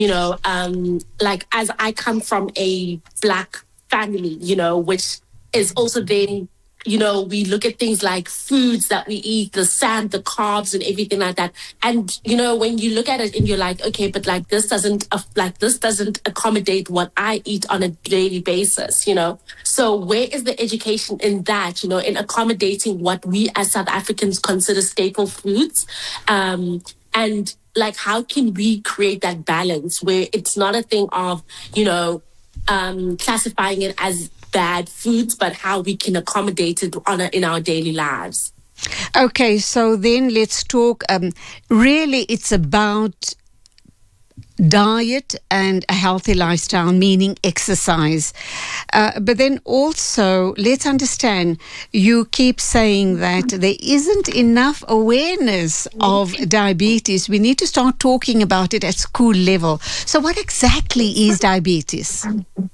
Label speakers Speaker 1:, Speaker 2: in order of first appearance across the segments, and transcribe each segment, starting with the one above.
Speaker 1: like as I come from a Black family, which is also then, we look at things like foods that we eat, the sand, the carbs and everything like that. And, when you look at it and you're like, okay, but like this doesn't accommodate what I eat on a daily basis, So where is the education in that, in accommodating what we as South Africans consider staple foods? And like, how can we create that balance where it's not a thing of, classifying it as bad foods, but how we can accommodate it in our daily lives.
Speaker 2: Okay, so then let's talk. Really, it's about diet and a healthy lifestyle, meaning exercise. But then also, let's understand, you keep saying that there isn't enough awareness of diabetes. We need to start talking about it at school level. So what exactly is diabetes?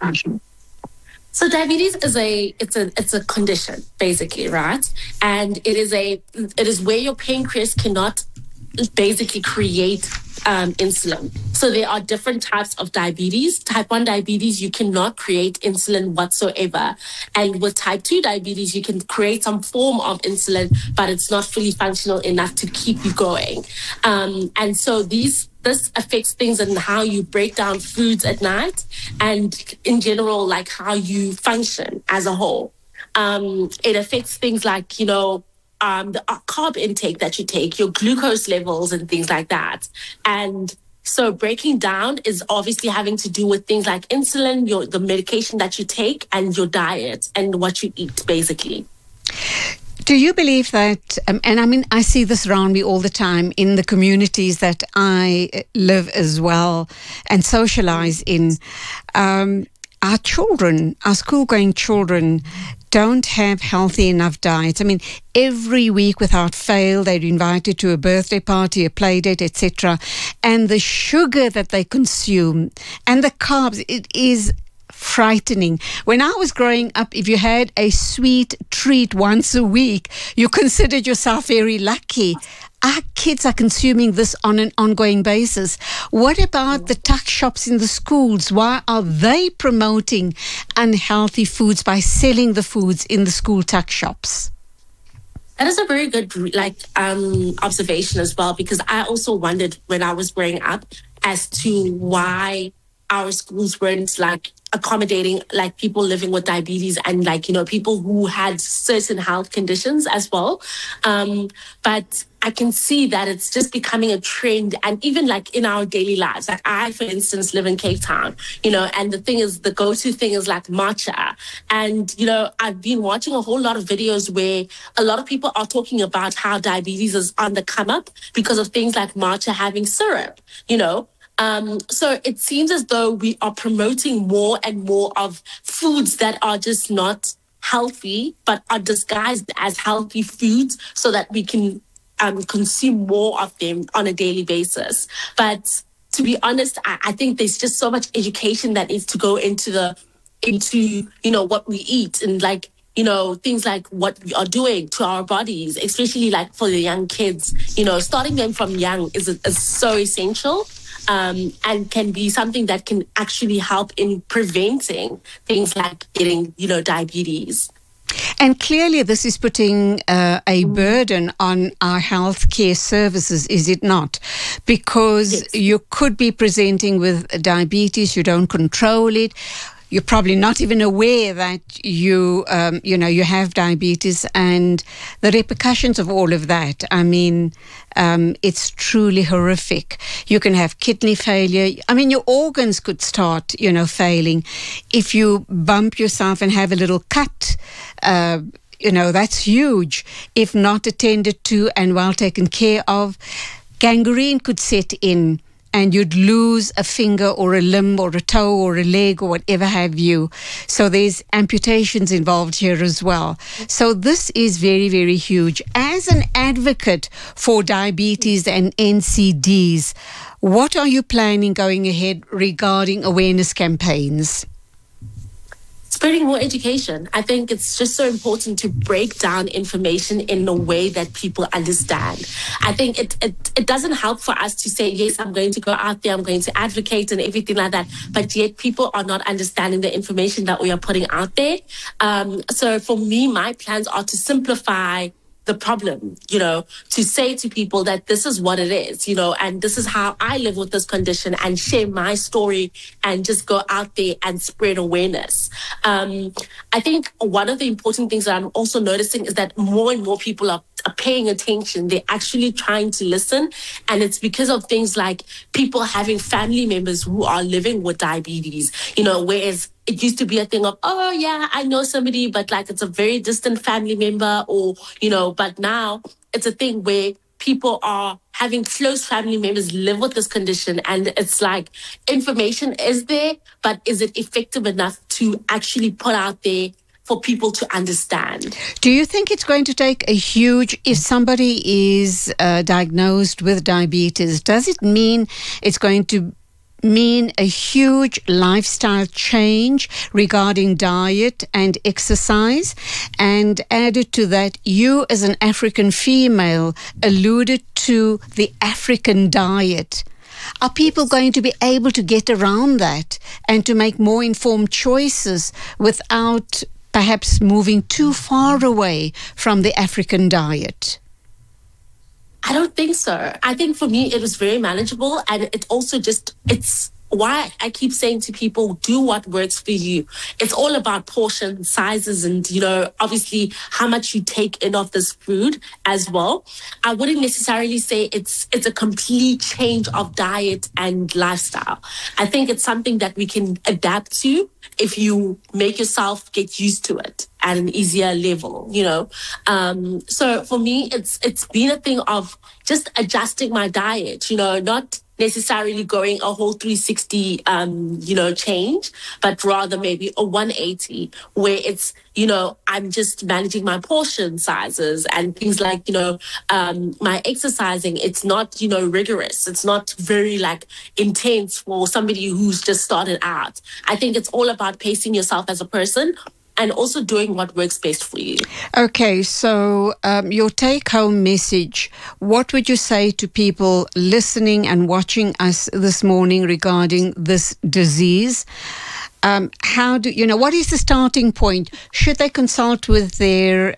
Speaker 1: So diabetes is a condition, basically, right? And it is where your pancreas cannot basically create insulin. So there are different types of diabetes. Type 1 diabetes, you cannot create insulin whatsoever. And with type 2 diabetes, you can create some form of insulin, but it's not fully functional enough to keep you going. And so this affects things and how you break down foods at night and in general, like how you function as a whole. It affects things like, the carb intake that you take, your glucose levels and things like that. And so breaking down is obviously having to do with things like insulin, the medication that you take and your diet and what you eat, basically.
Speaker 2: Do you believe that, and I mean, I see this around me all the time in the communities that I live as well and socialize in, our children, our school-going children, don't have healthy enough diets. I mean, every week without fail, they're invited to a birthday party, a play date, etc. And the sugar that they consume and the carbs, it is frightening. When I was growing up, if you had a sweet treat once a week, you considered yourself very lucky. Our kids are consuming this on an ongoing basis. What about the tuck shops in the schools? Why are they promoting unhealthy foods by selling the foods in the school tuck shops?
Speaker 1: That is a very good observation as well, because I also wondered when I was growing up as to why our schools weren't accommodating people living with diabetes and people who had certain health conditions as well. But I can see that it's just becoming a trend, and even in our daily lives. I, for instance, live in Cape Town, and the thing is, the go-to thing is matcha. And, I've been watching a whole lot of videos where a lot of people are talking about how diabetes is on the come up because of things like matcha having syrup, So it seems as though we are promoting more and more of foods that are just not healthy, but are disguised as healthy foods so that we can consume more of them on a daily basis. But to be honest, I think there's just so much education that needs to go into what we eat and things like what we are doing to our bodies, especially for the young kids. Starting them from young is so essential. And can be something that can actually help in preventing things like getting, diabetes.
Speaker 2: And clearly this is putting a burden on our healthcare services, is it not? Because
Speaker 1: yes.
Speaker 2: You could be presenting with diabetes, you don't control it. You're probably not even aware that you have diabetes, and the repercussions of all of that. I mean, it's truly horrific. You can have kidney failure. I mean, your organs could start, failing. If you bump yourself and have a little cut, that's huge. If not attended to and well taken care of, gangrene could set in, and you'd lose a finger or a limb or a toe or a leg or whatever have you. So there's amputations involved here as well. So this is very, very huge. As an advocate for diabetes and NCDs, what are you planning going ahead regarding awareness campaigns?
Speaker 1: It's spreading more education. I think it's just so important to break down information in a way that people understand. I think it doesn't help for us to say, yes, I'm going to go out there, I'm going to advocate and everything like that, but yet people are not understanding the information that we are putting out there. So for me, my plans are to simplify the problem, to say to people that this is what it is, and this is how I live with this condition, and share my story and just go out there and spread awareness. I think one of the important things that I'm also noticing is that more and more people are paying attention. They're actually trying to listen. And it's because of things like people having family members who are living with diabetes, whereas it used to be a thing of, oh, yeah, I know somebody, but like it's a very distant family member but now it's a thing where people are having close family members live with this condition. And it's like information is there, but is it effective enough to actually put out there for people to understand?
Speaker 2: Do you think it's going to take if somebody is diagnosed with diabetes, does it mean it's going to mean a huge lifestyle change regarding diet and exercise? And added to that, you as an African female alluded to the African diet. Are people going to be able to get around that and to make more informed choices without perhaps moving too far away from the African diet?
Speaker 1: I don't think so. I think for me, it was very manageable. And it also it's why I keep saying to people, do what works for you. It's all about portion sizes and, obviously how much you take in of this food as well. I wouldn't necessarily say it's a complete change of diet and lifestyle. I think it's something that we can adapt to if you make yourself get used to it at an easier level, So for me, it's been a thing of just adjusting my diet, not necessarily going a whole 360, change, but rather maybe a 180 where it's, I'm just managing my portion sizes and things like, my exercising. It's not, rigorous. It's not very intense for somebody who's just started out. I think it's all about pacing yourself as a person and also doing what works best for you.
Speaker 2: Okay, so your take-home message, what would you say to people listening and watching us this morning regarding this disease? What is the starting point? Should they consult with their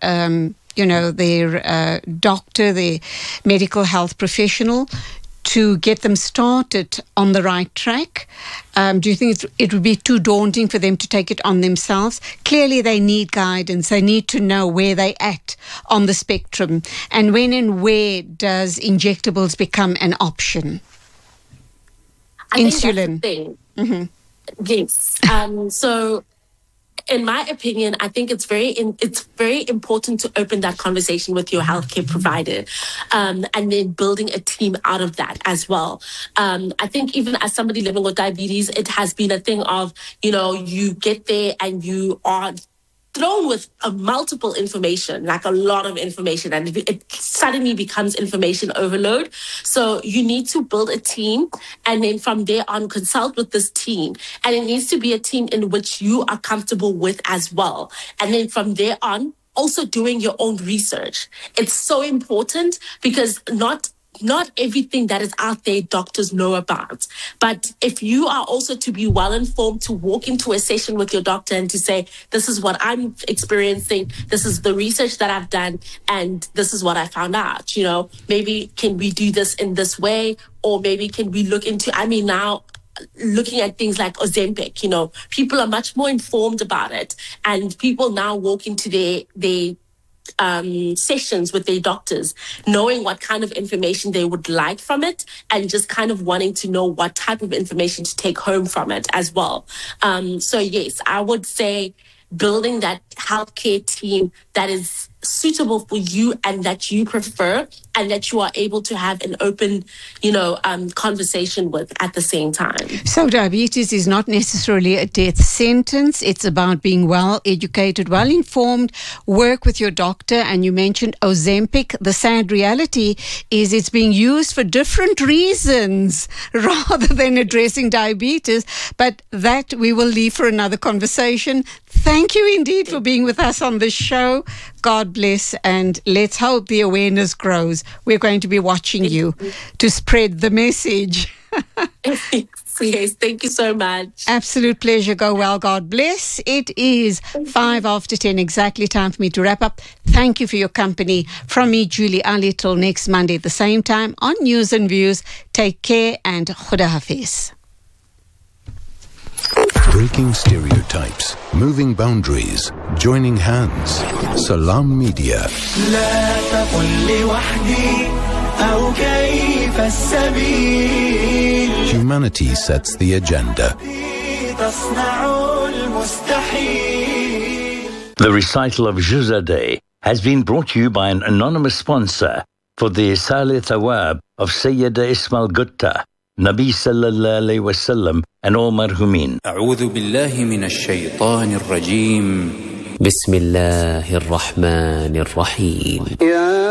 Speaker 2: doctor, their medical health professional, to get them started on the right track? Do you think it would be too daunting for them to take it on themselves? Clearly, they need guidance. They need to know where they at on the spectrum. And when and where does injectables become an option? Insulin.
Speaker 1: Think that's the thing. Mm-hmm. Yes. So in my opinion, I think it's very important to open that conversation with your healthcare provider, and then building a team out of that as well. I think even as somebody living with diabetes, it has been a thing of, you get there and you are thrown with multiple information, like a lot of information, and it suddenly becomes information overload. So you need to build a team, and then from there on consult with this team, and it needs to be a team in which you are comfortable with as well. And then from there on, also doing your own research. It's so important because not everything that is out there doctors know about. But if you are also to be well informed, to walk into a session with your doctor and to say, this is what I'm experiencing, this is the research that I've done, and this is what I found out, maybe can we do this in this way? Or maybe can we look into, now looking at things like Ozempic, people are much more informed about it. And people now walk into their sessions with their doctors, knowing what kind of information they would like from it, and just kind of wanting to know what type of information to take home from it as well. So yes, I would say building that healthcare team that is suitable for you and that you prefer and that you are able to have an open, conversation with at the same time.
Speaker 2: So diabetes is not necessarily a death sentence. It's about being well educated, well informed, work with your doctor. And you mentioned Ozempic. The sad reality is it's being used for different reasons rather than addressing diabetes. But that we will leave for another conversation. Thank you indeed for being with us on the show. God bless, and let's hope the awareness grows. We're going to be watching you to spread the message.
Speaker 1: Yes, thank you so much.
Speaker 2: Absolute pleasure. Go well. God bless. It is 10:05 exactly. Time for me to wrap up. Thank you for your company. From me, Julie Ali, till next Monday at the same time on News and Views. Take care and Khuda Hafiz.
Speaker 3: Breaking stereotypes, moving boundaries, joining hands. Salam Media. Humanity sets the agenda.
Speaker 4: The recital of Juzadeh has been brought to you by an anonymous sponsor for the Isal Thawab of Sayyida Ismail Gutta, Nabi sallallahu alayhi wa sallam, and all marhumin.
Speaker 5: أعوذ بالله من الشيطان الرجيم. بسم الله الرحمن الرحيم.